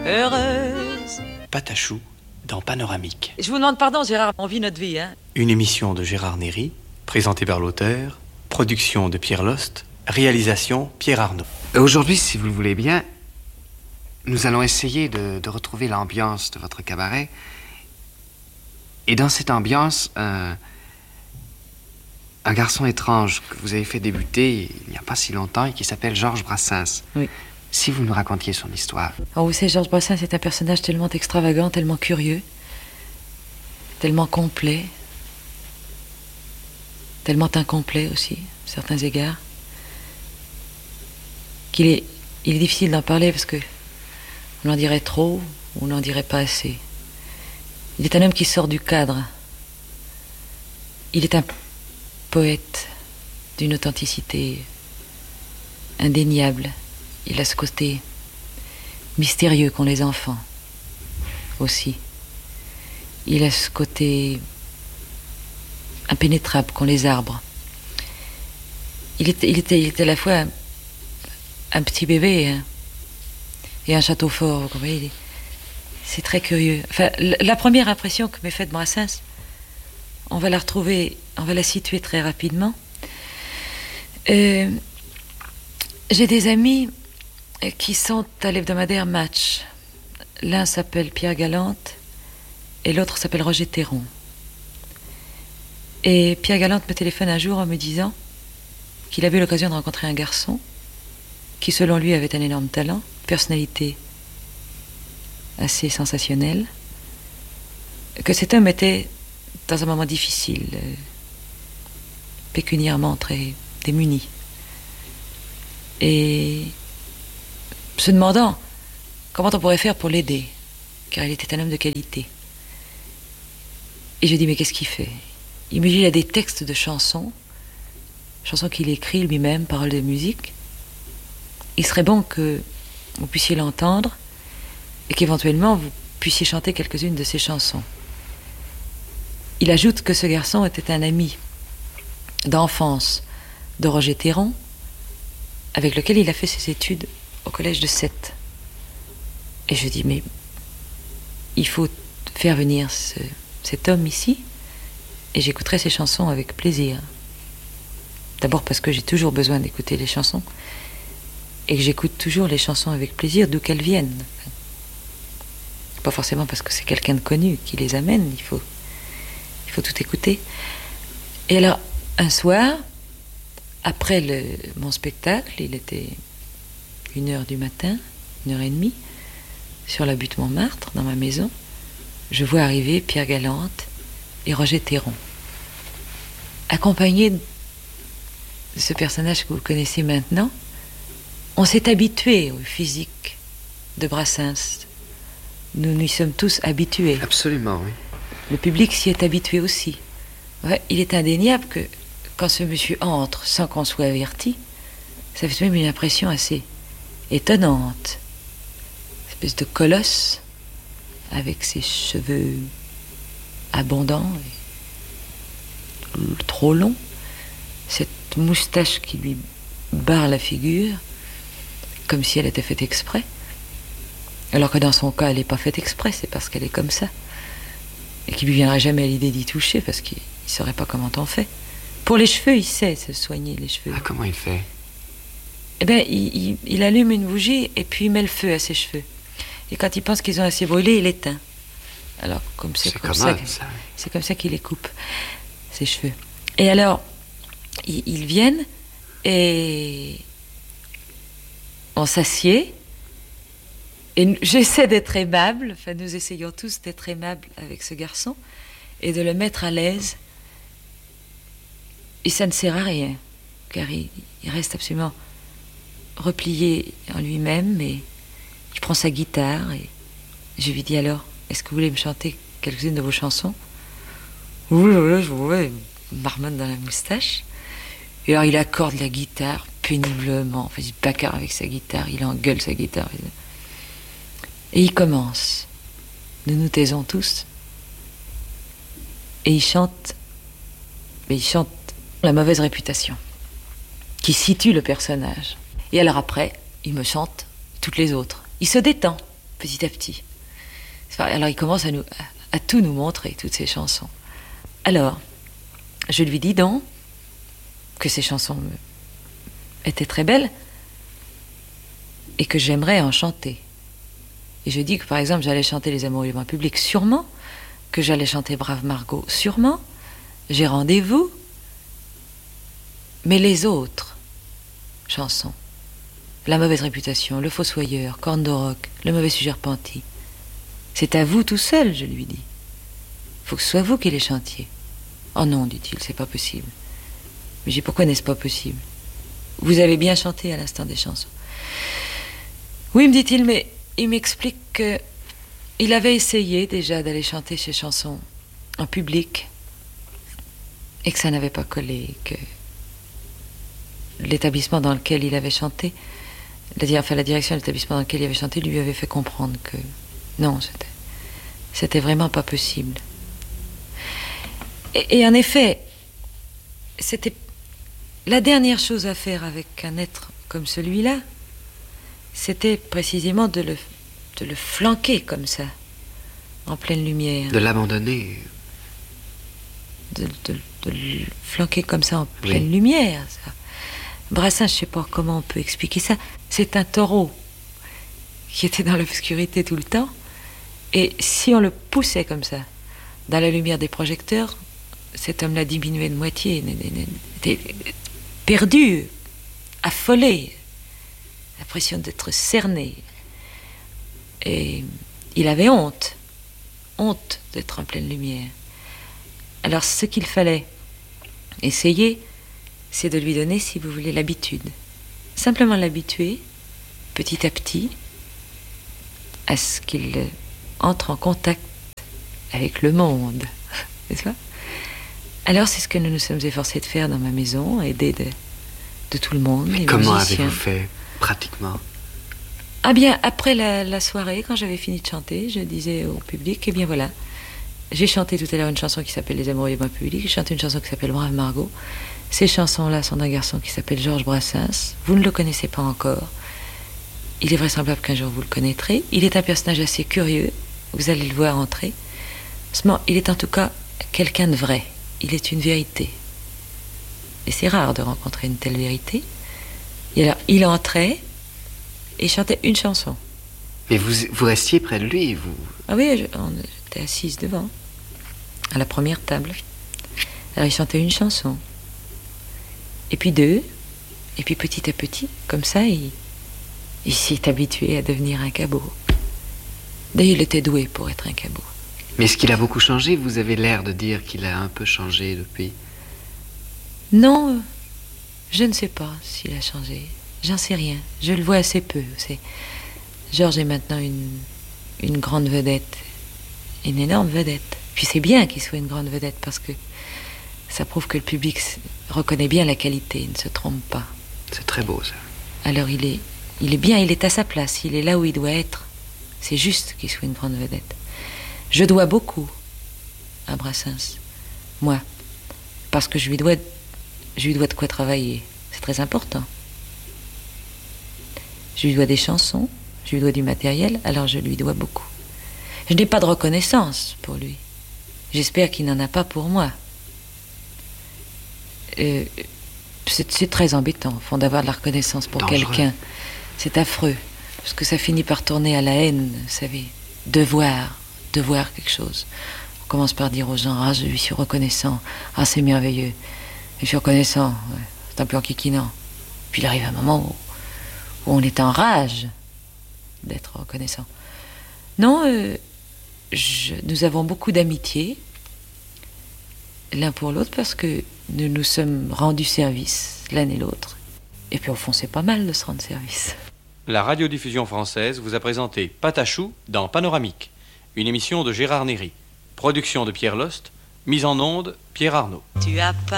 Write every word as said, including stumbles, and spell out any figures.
heureuse. Patachou dans Panoramique. Je vous demande pardon, Gérard, on vit notre vie, hein. Une émission de Gérard Néry, présentée par l'auteur, production de Pierre Lost, réalisation Pierre Arnaud. Aujourd'hui, si vous le voulez bien, nous allons essayer de, de retrouver l'ambiance de votre cabaret. Et dans cette ambiance, un, un garçon étrange que vous avez fait débuter il n'y a pas si longtemps et qui s'appelle Georges Brassens. Oui. Si vous nous racontiez son histoire. Oh, vous savez, Georges Brassens est un personnage tellement extravagant, tellement curieux, tellement complet, tellement incomplet aussi, à certains égards, qu'il est, il est difficile d'en parler parce que on en dirait trop ou on n'en dirait pas assez. Il est un homme qui sort du cadre. Il est un poète d'une authenticité indéniable. Il a ce côté mystérieux qu'ont les enfants aussi. Il a ce côté impénétrable qu'ont les arbres. Il était, il était, il était à la fois un, un petit bébé hein, et un château fort. Vous voyez, c'est très curieux. Enfin, la première impression que m'est faite Brassens, on va la retrouver, on va la situer très rapidement. Euh, j'ai des amis qui sont à l'hebdomadaire Match. L'un s'appelle Pierre Galante et l'autre s'appelle Roger Théron. Et Pierre Galante me téléphone un jour en me disant qu'il avait eu l'occasion de rencontrer un garçon qui, selon lui, avait un énorme talent, personnalité assez sensationnelle, que cet homme était dans un moment difficile, euh, pécuniairement très démuni. Et se demandant comment on pourrait faire pour l'aider, car il était un homme de qualité. Et je dis, mais qu'est-ce qu'il fait? Il me dit, il a des textes de chansons, chansons qu'il écrit lui-même, paroles de musique. Il serait bon que vous puissiez l'entendre et qu'éventuellement vous puissiez chanter quelques-unes de ses chansons. Il ajoute que ce garçon était un ami d'enfance de Roger Théron, avec lequel il a fait ses études au collège de Sète. Et je dis, mais il faut faire venir ce, cet homme ici, et j'écouterai ses chansons avec plaisir. D'abord parce que j'ai toujours besoin d'écouter les chansons, et que j'écoute toujours les chansons avec plaisir, d'où qu'elles viennent. Pas forcément parce que c'est quelqu'un de connu qui les amène, il faut, il faut tout écouter. Et alors, un soir, après le, mon spectacle, il était une heure du matin, une heure et demie, sur la butte Montmartre, dans ma maison, je vois arriver Pierre Galante et Roger Théron, accompagnés de ce personnage que vous connaissez maintenant. On s'est habitué au physique de Brassens. Nous nous y sommes tous habitués. Absolument, oui. Le public s'y est habitué aussi. Ouais, il est indéniable que quand ce monsieur entre sans qu'on soit averti, ça fait même une impression assez étonnante. Une espèce de colosse avec ses cheveux abondants et trop longs, cette moustache qui lui barre la figure comme si elle était faite exprès, alors que dans son cas elle n'est pas faite exprès, c'est parce qu'elle est comme ça et qu'il lui viendrait jamais à l'idée d'y toucher parce qu'il ne saurait pas comment on fait. Pour les cheveux, il sait se soigner les cheveux. Ah, comment il fait? Eh bien, il, il, il allume une bougie et puis il met le feu à ses cheveux. Et quand il pense qu'ils ont assez brûlé, il éteint. Alors, comme c'est, c'est comme ça, ça, ça. c'est comme ça qu'il les coupe, ses cheveux. Et alors, ils, ils viennent et on s'assied. Et j'essaie d'être aimable, enfin nous essayons tous d'être aimables avec ce garçon et de le mettre à l'aise. Et ça ne sert à rien, car il, il reste absolument replié en lui-même et il prend sa guitare et je lui dis alors, est-ce que vous voulez me chanter quelques-unes de vos chansons? Oui, oui, je voulais, marmonne dans la moustache. Et alors il accorde la guitare péniblement, enfin il bacarre avec sa guitare, il engueule sa guitare. Et il commence. Nous nous taisons tous. Et il chante, mais il chante la mauvaise réputation, qui situe le personnage. Et alors après, il me chante toutes les autres. Il se détend. petit à petit. Alors il commence à, nous, à, à tout nous montrer, toutes ces chansons. Alors, je lui dis donc que ces chansons étaient très belles et que j'aimerais en chanter. Et je dis que par exemple j'allais chanter Les Amoureux du grand public, sûrement, que j'allais chanter Brave Margot, sûrement, J'ai rendez-vous, mais les autres chansons, La mauvaise réputation, Le fossoyeur, Corne de roc, Le mauvais sujet repenti, c'est à vous tout seul, je lui dis. Faut que ce soit vous qui les chantiez. Oh non, dit-il, c'est pas possible. Mais j'ai dit, pourquoi n'est-ce pas possible? Vous avez bien chanté à l'instant des chansons. Oui, me dit-il, mais il m'explique que il avait essayé déjà d'aller chanter ses chansons en public et que ça n'avait pas collé, que l'établissement dans lequel il avait chanté, la, enfin la direction de l'établissement dans lequel il avait chanté lui avait fait comprendre que non, c'était, c'était vraiment pas possible. Et, et en effet, c'était la dernière chose à faire avec un être comme celui-là, c'était précisément de le, de le flanquer comme ça, en pleine lumière. De l'abandonner. De, de, de le flanquer comme ça en pleine oui. lumière. Ça. Brassens, je ne sais pas comment on peut expliquer ça. C'est un taureau qui était dans l'obscurité tout le temps. Et si on le poussait comme ça, dans la lumière des projecteurs, cet homme-là diminuait de moitié, était perdu, affolé, l'impression d'être cerné. Et il avait honte, honte d'être en pleine lumière. Alors ce qu'il fallait essayer, c'est de lui donner, si vous voulez, l'habitude. Simplement l'habituer, petit à petit, à ce qu'il entre en contact avec le monde, n'est-ce pas? Alors c'est ce que nous nous sommes efforcés de faire dans ma maison, aider de, de tout le monde. Mais comment avez-vous fait, pratiquement? Ah bien, après la, la soirée, quand j'avais fini de chanter, je disais au public, eh bien voilà, j'ai chanté tout à l'heure une chanson qui s'appelle Les Amoureux du grand public, j'ai chanté une chanson qui s'appelle Brave Margot. Ces chansons-là sont d'un garçon qui s'appelle Georges Brassens. Vous ne le connaissez pas encore. Il est vraisemblable qu'un jour vous le connaîtrez. Il est un personnage assez curieux. Vous allez le voir entrer. Seulement, il est en tout cas quelqu'un de vrai. Il est une vérité. Et c'est rare de rencontrer une telle vérité. Et alors, il entrait et chantait une chanson. Mais vous, vous restiez près de lui, vous? Ah oui, je, on était assise devant, à la première table. Alors, il chantait une chanson. Et puis deux. Et puis petit à petit, comme ça, il, il s'est habitué à devenir un cabot. D'ailleurs, il était doué pour être un cabot. Mais est-ce qu'il a beaucoup changé? Vous avez l'air de dire qu'il a un peu changé depuis. Non, je ne sais pas s'il a changé. J'en sais rien. Je le vois assez peu. C'est... Georges est maintenant une, une grande vedette. Une énorme vedette. Puis c'est bien qu'il soit une grande vedette parce que ça prouve que le public reconnaît bien la qualité, il ne se trompe pas. C'est très beau, ça. Alors il est, il est bien, il est à sa place, il est là où il doit être. C'est juste qu'il soit une grande vedette. Je dois beaucoup à Brassens, moi, parce que je lui dois, je lui dois de quoi travailler. C'est très important. Je lui dois des chansons, je lui dois du matériel, alors je lui dois beaucoup. Je n'ai pas de reconnaissance pour lui. J'espère qu'il n'en a pas pour moi. Euh, c'est, c'est très embêtant, au fond, d'avoir de la reconnaissance pour Dangereux. quelqu'un. C'est affreux, parce que ça finit par tourner à la haine, vous savez. Devoir, devoir quelque chose. On commence par dire aux gens, ah, je lui suis reconnaissant, ah, c'est merveilleux. Je suis reconnaissant, ouais, c'est un peu enquiquinant. Puis il arrive un moment où, où on est en rage d'être reconnaissant. Non, euh, je, nous avons beaucoup d'amitié, l'un pour l'autre, parce que nous nous sommes rendus service, l'un et l'autre. Et puis au fond, c'est pas mal de se rendre service. La radiodiffusion française vous a présenté Patachou dans Panoramique, une émission de Gérard Néry. Production de Pierre Lost, mise en onde Pierre Arnaud. Tu as pas